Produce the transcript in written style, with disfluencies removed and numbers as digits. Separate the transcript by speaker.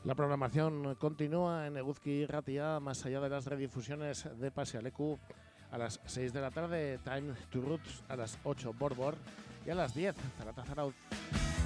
Speaker 1: La programación continúa en Eguzki Irratia, más allá de las redifusiones de Pasealeku. A las 6 de la tarde, Time to Roots, a las 8, Borbor, y a las 10, Zarata Zaraut.